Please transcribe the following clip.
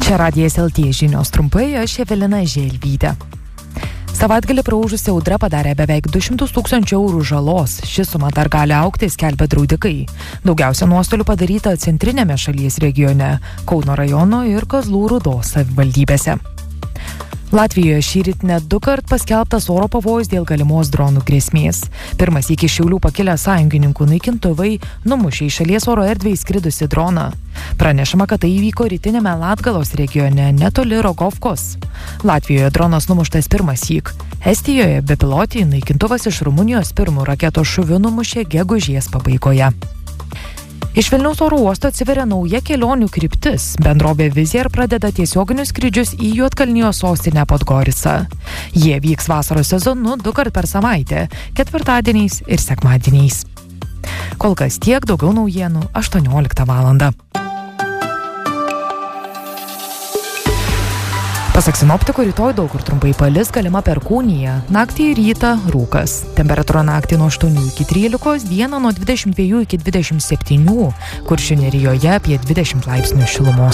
Čia Radijas LT žinios trumpai, aš Evelina Želvytė. Savaitgalį praūžusi audra padarė beveik 200 000 eurų žalos. Ši suma dar gali augti, skelbia draudikai. Daugiausia nuostolių padaryta centrinėme šalies regione, Kauno rajono ir Kazlų Rūdos savivaldybėse. Latvijoje šįryt net 2 kart paskelbtas oro pavojus dėl galimos dronų grėsmės. Pirmas iki Šiaulių pakilę sąjungininkų naikintuvai numušė į šalies oro erdvę įskridusi droną. Pranešama, kad tai įvyko rytinėme Latgalos regione, netoli Rogovkos. Latvijoje dronas numuštas pirmąsyk. Estijoje bepilotį naikintuvas iš Rumunijos pirmų raketos šūviu numušė gegužės pabaigoje. Iš Vilniaus oro uosto atsiveria nauja kelionių kryptis. Bendrovė Wizz pradeda tiesioginius skrydžius į Juodkalnijos sostinę Podgoricą. Jie vyks vasaros sezonu 2 kart per savaitę, ketvirtadieniais ir sekmadieniais. Kol kas tiek, daugiau naujienų 18 valandą. Pasak sinoptikų, rytoj daug kur trumpai palis, galima perkūnija, naktį ir rytą rūkas. Temperatūra naktį nuo 8 iki 13, dieną nuo 22 iki 27, Kuršių nerijoje apie 20 laipsnių šilumos.